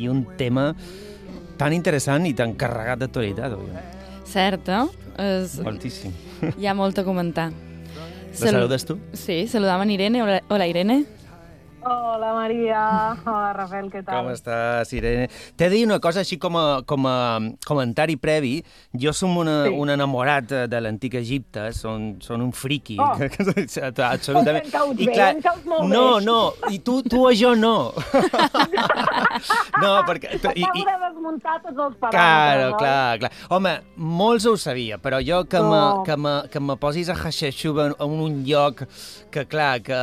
i un tema tan interessant i tan carregat d'actualitat. Cert, Moltíssim. Hi ha molt a comentar. La saludes tu? Sí, saludam en Irene. Hola, Irene. Hola, Maria. Hola, Rafael, què tal? Com estàs, Irene? T'he de dir una cosa així com a comentari previ. Jo som un enamorat de l'antic Egipte, són un friqui. Oh. Absolutament. Em caus bé, em caus molt bé. No, i tu a jo no. No, perquè... Acabo de desmuntar tots els paràmetres. Clar. Home, molts ho sabia, però jo que me posis a Hatshepsut en un lloc que, clar, que...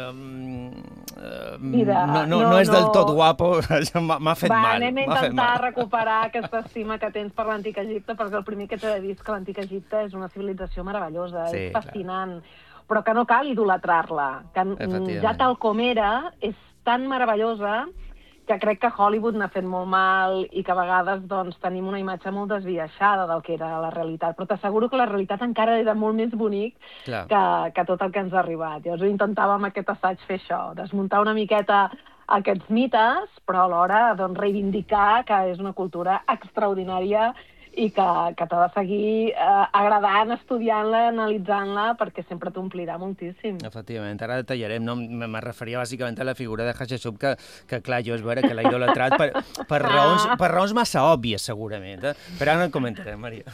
no és del tot guapo, m'ha fet mal. Anem a intentar recuperar aquesta estima que tens per l'Antic Egipte, perquè el primer que t'he de dir és que l'Antic Egipte és una civilització meravellosa, és fascinant, però que no cal idolatrar-la, que ja tal com era, és tan meravellosa que crec que Hollywood n'ha fet molt mal i que a vegades doncs, tenim una imatge molt desviaixada del que era la realitat. Però t'asseguro que la realitat encara era molt més bonic que tot el que ens ha arribat. Llavors intentàvem amb aquest assaig fer això, desmuntar una miqueta aquests mites, però alhora doncs, reivindicar que és una cultura extraordinària i que t'ha de seguir agradant, estudiant-la, analitzant-la, perquè sempre t'omplirà moltíssim. Efectivament, ara detallarem, no? Me referia bàsicament a la figura de Hatshepsut, que clar, jo és vera que l'he idolatrat per raons massa òbvies, segurament, però ara en comentarem, Maria.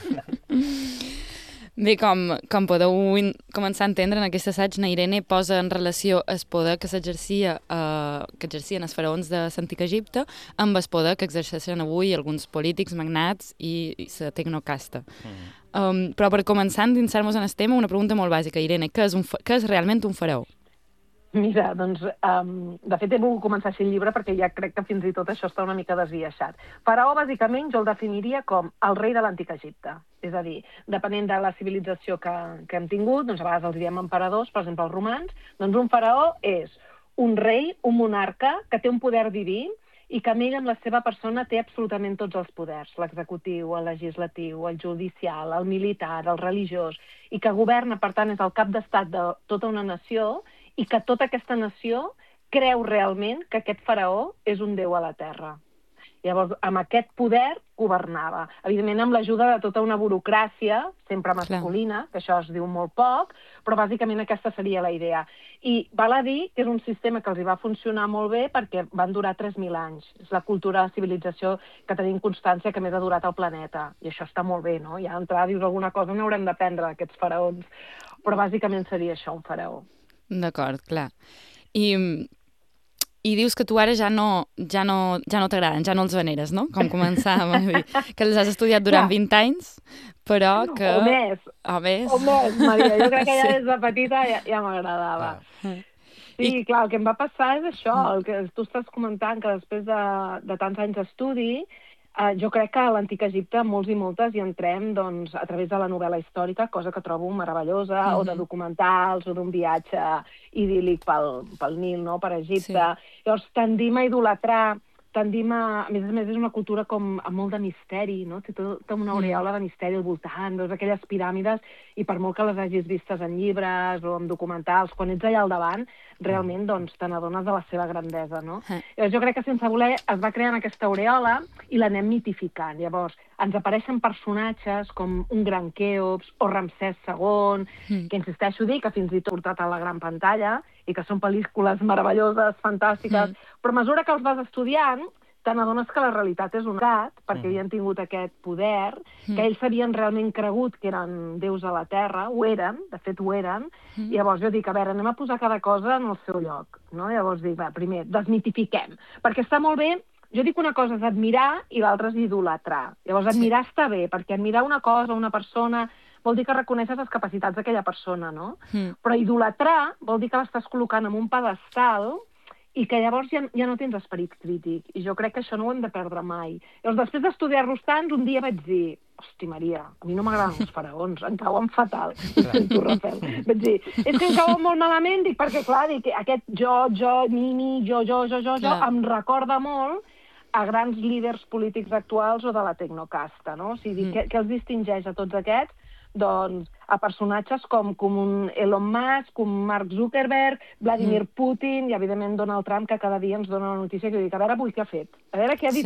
Bé, com podeu començar a entendre, en aquest assaig, na Irene posa en relació el poder que exercien els faraons de l'Antic Egipte amb el poder que exerceixen avui alguns polítics, magnats i la tecnocasta. Però per començar a endinsar-nos en el tema, una pregunta molt bàsica, Irene, què és realment un faraó? Mira, doncs, de fet he volgut començar així el llibre perquè ja crec que fins i tot això està una mica desviaixat. Faraó, bàsicament, jo el definiria com el rei de l'Antic Egipte. És a dir, depenent de la civilització que hem tingut, doncs a vegades els diem emperadors, per exemple els romans, doncs un faraó és un rei, un monarca, que té un poder diví i que amb ell, amb la seva persona, té absolutament tots els poders, l'executiu, el legislatiu, el judicial, el militar, el religiós, i que governa, per tant, és el cap d'estat de tota una nació i que tota aquesta nació creu realment que aquest faraó és un déu a la terra. Llavors, amb aquest poder governava. Evidentment, amb l'ajuda de tota una burocràcia, sempre masculina, que això es diu molt poc, però bàsicament aquesta seria la idea. I val a dir que és un sistema que els hi va funcionar molt bé perquè van durar 3.000 anys. És la cultura, la civilització que tenim constància que més ha durat al planeta. I això està molt bé, no? Ja d'entrada dius alguna cosa, n'haurem d'aprendre d'aquests faraons. Però bàsicament seria això, un faraó. D'acord, clar. I dius que tu ara ja no t'agraden, ja no els veneres, no? Com començàvem a dir, que els has estudiat durant 20 anys, però que... O més. O més, Maria. Jo crec que ja des de petita ja m'agradava. Sí, clar, el que em va passar és això, el que tu estàs comentant, que després de tants anys d'estudi, jo crec que a l'Antic Egipte molts i moltes hi entrem doncs, a través de la novel·la històrica, cosa que trobo meravellosa, o de documentals, o d'un viatge idíl·lic pel Nil, no?, per Egipte. Sí. Llavors tendim a idolatrar, a més a més és una cultura com amb molt de misteri, no? Té tota una aureola de misteri al voltant, veus aquelles piràmides, i per molt que les hagis vistes en llibres o en documentals, quan ets allà al davant, realment doncs, te n'adones de la seva grandesa, no? Llavors jo crec que sense voler es va creant aquesta aureola i l'anem mitificant. Llavors ens apareixen personatges com un gran Queops o Ramsès II, que insisteixo a dir que fins i tot portat a la gran pantalla i que són pel·lícules meravelloses, fantàstiques, però a mesura que els vas estudiant te n'adones que la realitat és un gat, perquè havien tingut aquest poder, que ells s'havien realment cregut que eren déus a la Terra, ho eren, de fet ho eren, i llavors jo dic, a veure, anem a posar cada cosa en el seu lloc, no? Llavors dic, va, primer, desmitifiquem, perquè està molt bé. Jo dic una cosa és admirar i l'altra és idolatrar. Llavors, admirar està bé, perquè admirar una cosa, una persona, vol dir que reconeixes les capacitats d'aquella persona, no? Però idolatrar vol dir que l'estàs col·locant en un pedestal i que llavors ja no tens esperit crític. I jo crec que això no ho hem de perdre mai. Llavors, després d'estudiar-los tants, un dia vaig dir, hosti, Maria, a mi no m'agraden els faraons, em cauen fatal. Tu, Rafael. Vaig dir, és que em cauen molt malament, dic, perquè, clar, dic, aquest jo, em recorda molt a grans líders polítics actuals o de la tecnocasta, no? O sigui, què els distingeix a tots aquests? Doncs a personatges com un Elon Musk, com Mark Zuckerberg, Vladimir Putin i, evidentment, Donald Trump, que cada dia ens dona la notícia que dic, a veure avui què ha fet, a veure què ha dit